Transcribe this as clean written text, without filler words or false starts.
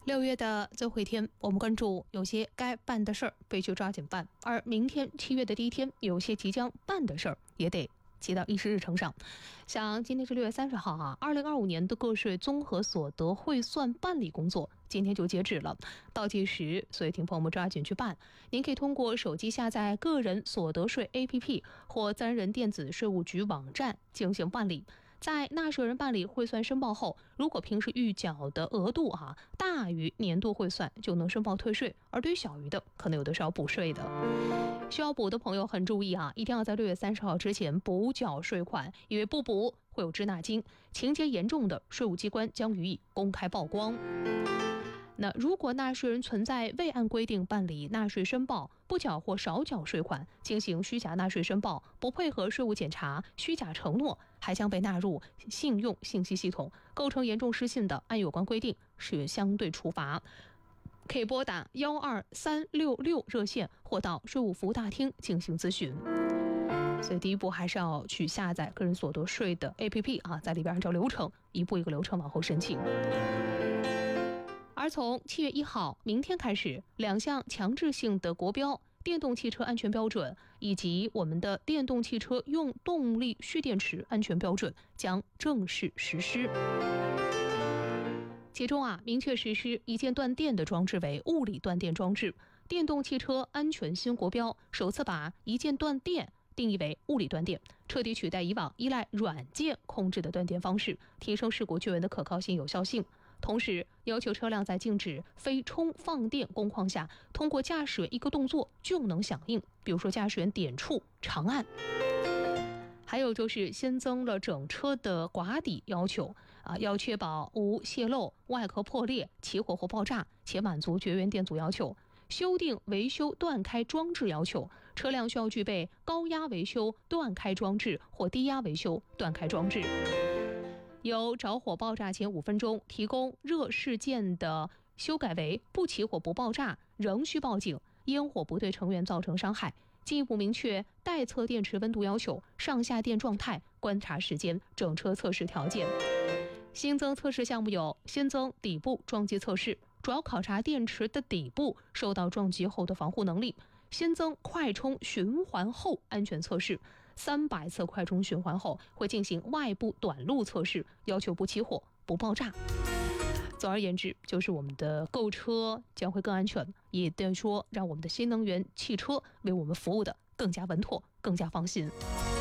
6月的最后一天，我们关注有些该办的事儿必须抓紧办，而明天7月的第一天，有些即将办的事儿也得接到议事日程上。像今天是6月30号2025年的个税综合所得汇算办理工作今天就截止了，倒计时，所以听朋友们抓紧去办。您可以通过手机下载个人所得税 APP 或自然人电子税务局网站进行办理。在纳税人办理汇算申报后，如果平时预缴的额度大于年度汇算，就能申报退税，而对于小于的，可能有的是要补税的。需要补的朋友很注意一定要在6月30号之前补缴税款，因为不补会有滞纳金，情节严重的，税务机关将予以公开曝光。那如果纳税人存在未按规定办理纳税申报、不缴或少缴税款、进行虚假纳税申报、不配合税务检查、虚假承诺，还将被纳入信用信息系统，构成严重失信的，按有关规定是相对处罚。可以拨打12366热线或到税务服务大厅进行咨询。所以第一步还是要去下载个人所得税的 APP 在里边按照流程一步一个流程往后申请。而从7月1号明天开始，2项强制性的国标电动汽车安全标准以及我们的电动汽车用动力蓄电池安全标准将正式实施。其中明确实施一键断电的装置为物理断电装置。电动汽车安全新国标首次把一键断电定义为物理断电，彻底取代以往依赖软件控制的断电方式，提升事故救援的可靠性有效性。同时要求车辆在静止非充放电工况下，通过驾驶员一个动作就能响应，比如说驾驶员点触长按。还有就是新增了整车的寡底要求要确保无泄漏、外壳破裂、起火或爆炸，且满足绝缘电阻要求。修订维修断开装置要求，车辆需要具备高压维修断开装置或低压维修断开装置。由着火爆炸前5分钟提供热事件的修改为不起火不爆炸，仍需报警，烟火不对成员造成伤害。进一步明确待测电池温度要求、上下电状态、观察时间、整车测试条件。新增测试项目有：新增底部撞击测试，主要考察电池的底部受到撞击后的防护能力；新增快充循环后安全测试，300次快充循环后会进行外部短路测试，要求不起火、不爆炸。总而言之，就是我们的购车将会更安全，也等于说让我们的新能源汽车为我们服务的更加稳妥、更加放心。